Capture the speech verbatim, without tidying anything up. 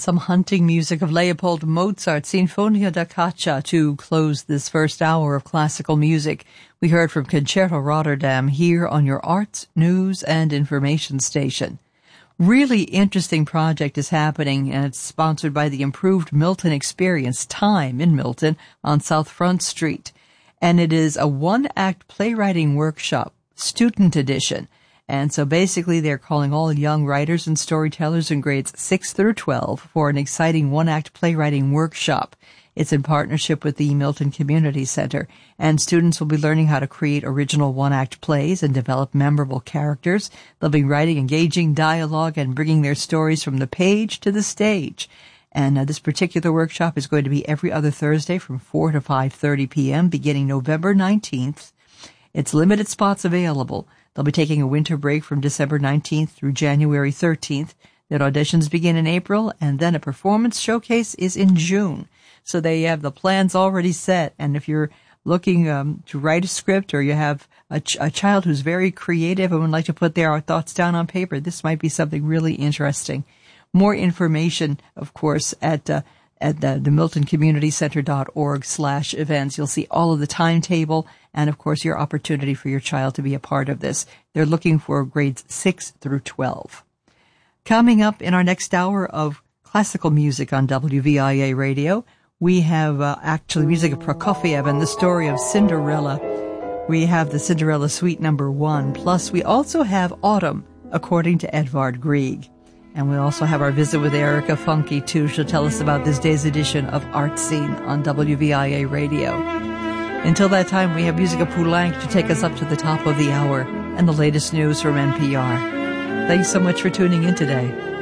some hunting music of Leopold Mozart's Sinfonia da Caccia to close this first hour of classical music. We heard from Concerto Rotterdam here on your arts, news, and information station. Really interesting project is happening, and it's sponsored by the Improved Milton Experience, Time in Milton, on South Front Street. And it is a one-act playwriting workshop, student edition. And so basically they're calling all young writers and storytellers in grades six through twelve for an exciting one-act playwriting workshop. It's in partnership with the Milton Community Center, and students will be learning how to create original one-act plays and develop memorable characters. They'll be writing engaging dialogue and bringing their stories from the page to the stage. And uh, this particular workshop is going to be every other Thursday from four to five thirty p.m. beginning November nineteenth. It's limited spots available. They'll be taking a winter break from December nineteenth through January thirteenth. Their auditions begin in April, and then a performance showcase is in June. So they have the plans already set. And if you're looking um, to write a script, or you have a, ch- a child who's very creative and would like to put their thoughts down on paper, this might be something really interesting. More information, of course, at uh, at the, the milton community center dot org slash events. You'll see all of the timetable and, of course, your opportunity for your child to be a part of this. They're looking for grades six through twelve. Coming up in our next hour of classical music on W V I A Radio, we have uh, actually music of Prokofiev and the story of Cinderella. We have the Cinderella Suite number one, plus we also have Autumn, according to Edvard Grieg. And we also have our visit with Erica Funke, too. She'll tell us about this day's edition of Art Scene on W V I A Radio. Until that time, we have music of Poulenc to take us up to the top of the hour and the latest news from N P R. Thanks so much for tuning in today.